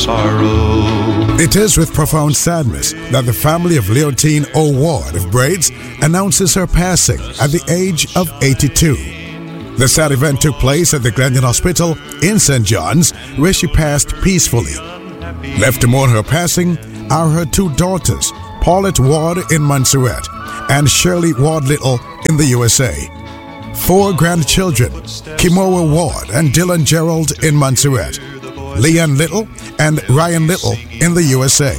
sorrow. It is with profound sadness that the family of Leontine O. Ward of Braids announces her passing at the age of 82. The sad event took place at the Glendon Hospital in St. John's, where she passed peacefully. Left to mourn her passing are her two daughters, Paulette Ward in Montserrat and Shirley Ward Little in the USA. 4 grandchildren, Kimoa Ward and Dylan Gerald in Montserrat, Leanne Little and Ryan Little in the USA.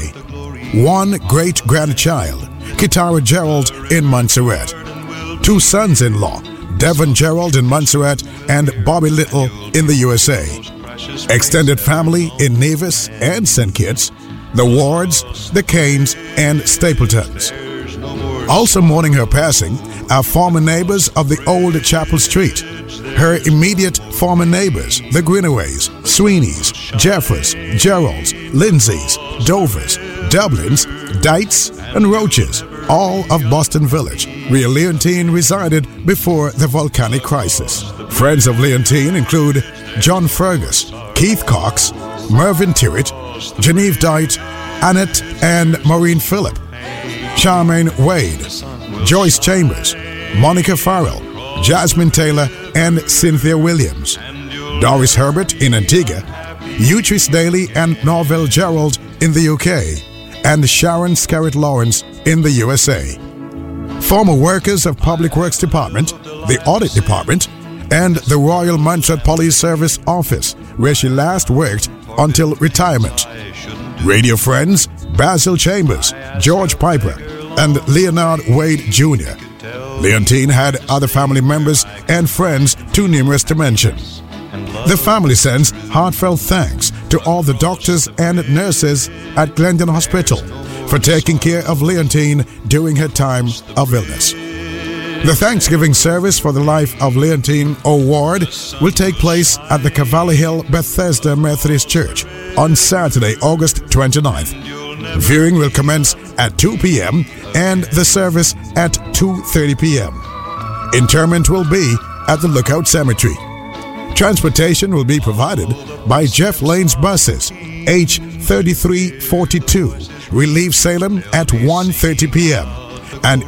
1 great-grandchild, Kitara Gerald in Montserrat. 2 sons-in-law, Devon Gerald in Montserrat and Bobby Little in the USA. Extended family in Nevis and St. Kitts, the Wards, the Canes, and Stapletons. Also mourning her passing are former neighbors of the old Chapel Street. Her immediate former neighbors, the Grinaways, Sweeneys, Jeffers, Geralds, Lindsays, Dovers, Dublins, Dites, and Roaches, all of Boston Village, where Leontine resided before the volcanic crisis. Friends of Leontine include John Fergus, Keith Cox, Mervyn Tyrrett, Genevieve Dite, Annette and Maureen Phillip, Charmaine Wade, Joyce Chambers, Monica Farrell, Jasmine Taylor, and Cynthia Williams, Doris Herbert in Antigua, Utrice Daly and Norville Gerald in the UK, and Sharon Scarrett Lawrence in the USA. Former workers of Public Works Department, the Audit Department, and the Royal Montserrat Police Service Office, where she last worked until retirement. Radio friends Basil Chambers, George Piper, and Leonard Wade Jr. Leontine had other family members and friends too numerous to mention. The family sends heartfelt thanks to all the doctors and nurses at Glendon Hospital for taking care of Leontine during her time of illness. The Thanksgiving service for the life of Leontine O. Ward will take place at the Cavalry Hill Bethesda Methodist Church on Saturday, August 29th. Viewing will commence at 2 p.m. and the service at 2:30 p.m. Interment will be at the Lookout Cemetery. Transportation will be provided by Jeff Lane's buses, H3342, relieve Salem at 1:30 p.m. and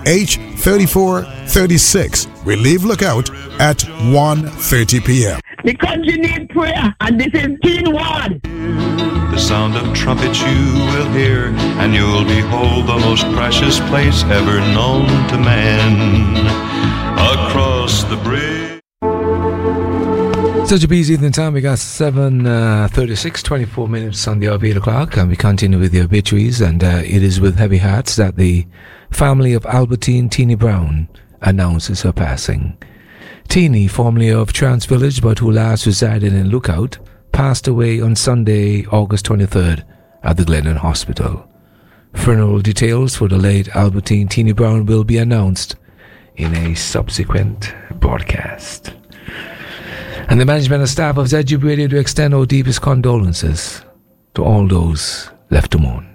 H3436, relieve Lookout at 1:30 p.m. The country need prayer, and this is Teen Ward. The sound of trumpets you will hear, and you'll behold the most precious place ever known to man. Across the bridge. Such a busy evening time. We got 7:36, 24 minutes on the hour of 8 o'clock, and we continue with the obituaries, and it is with heavy hearts that the family of Albertine Teeny Brown announces her passing. Teeny, formerly of Trans Village, but who last resided in Lookout, passed away on Sunday, August 23rd at the Glendon Hospital. Funeral details for the late Albertine Teeny Brown will be announced in a subsequent broadcast. And the management and staff of ZG Radio to extend our deepest condolences to all those left to mourn.